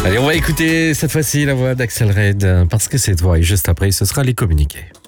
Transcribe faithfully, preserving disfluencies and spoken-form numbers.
Allez, on va écouter cette fois-ci la voix d'Axel Red, parce que c'est toi. Et juste après, ce sera les communiqués.